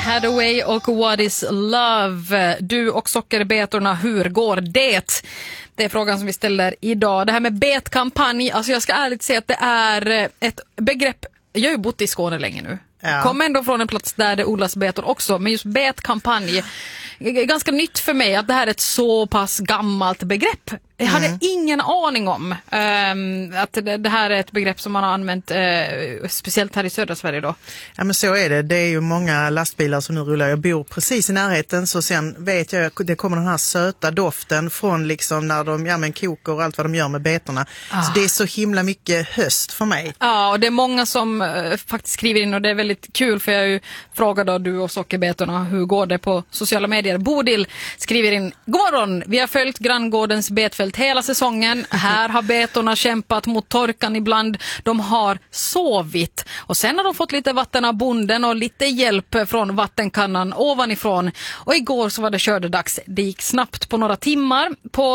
Hathaway och What is Love? Du och sockerbetorna, hur går det? Det är frågan som vi ställer idag. Det här med betkampanj, alltså jag ska ärligt säga att det är ett begrepp. Jag har ju bott i Skåne länge nu. Ja. Kom ändå från en plats där det odlas betor också, men just betkampanj är ganska nytt för mig att det här är ett så pass gammalt begrepp. Jag hade ingen aning om att det här är ett begrepp som man har använt speciellt här i södra Sverige då. Ja, men så är det. Det är ju många lastbilar som nu rullar. Jag bor precis i närheten, så sen vet jag det kommer den här söta doften från liksom när de kokar och allt vad de gör med betorna. Så det är så himla mycket höst för mig. Ja, och det är många som faktiskt skriver in och det är väldigt kul för jag ju frågade du och sockerbetorna hur går det på sociala medier. Bodil skriver in: God morgon, vi har följt granngårdens betfält hela säsongen. Här har betorna kämpat mot torkan ibland. De har sovit. Och sen har de fått lite vatten av bonden och lite hjälp från vattenkannan ovanifrån. Och igår så var det kördedags. Det gick snabbt på några timmar. På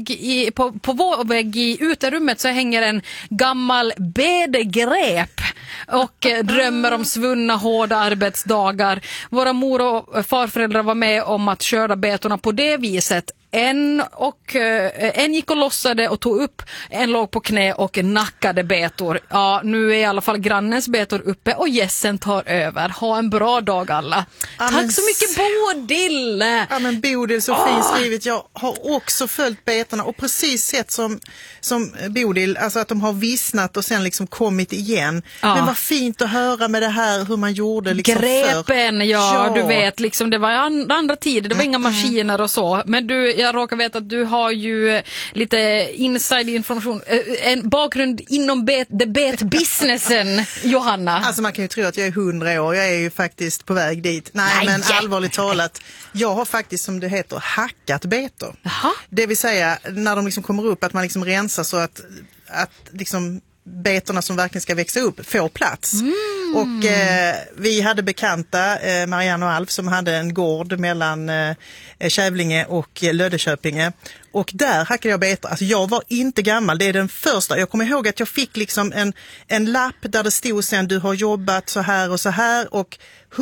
vår vägg i uterummet så hänger en gammal bedgrep och drömmer om svunna hårda arbetsdagar. Våra mor och farföräldrar var med om att köra betorna på det viset. En gick och lossade och tog upp, en låg på knä och nackade betor. Ja, nu är i alla fall grannens betor uppe och gässen tar över. Ha en bra dag alla. Tack så mycket Bodil! Ja men Bodil, så fint skrivet. Jag har också följt betorna och precis sett som Bodil, alltså att de har vissnat och sen liksom kommit igen. Men vad fint att höra med det här hur man gjorde liksom grepen, ja, du vet liksom det var andra tider, det var inga maskiner och så. Men jag råkar veta att du har ju lite inside information, en bakgrund inom betbusinessen, Johanna. Alltså man kan ju tro att jag är 100 år, jag är ju faktiskt på väg dit. Nej, men allvarligt talat, jag har faktiskt som det heter hackat betor. Aha. Det vill säga när de liksom kommer upp att man liksom rensar så att liksom betorna som verkligen ska växa upp får plats. Och vi hade bekanta, Marianne och Alf, som hade en gård mellan Kävlinge och Löddeköpinge. Och där hackade jag betor. Alltså jag var inte gammal, det är den första. Jag kommer ihåg att jag fick liksom en lapp där det stod sen du har jobbat så här och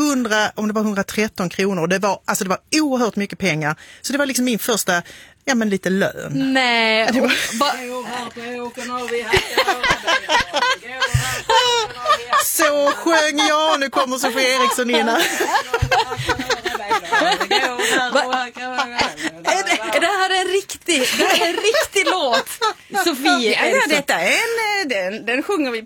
113 kronor. Det var oerhört mycket pengar. Så det var liksom min första, lite lön. Nej. Så sjöng jag, nu kommer Sofie Eriksson in här. Det här är en riktig låt, Sofie. Ja, detta är den sjunger vi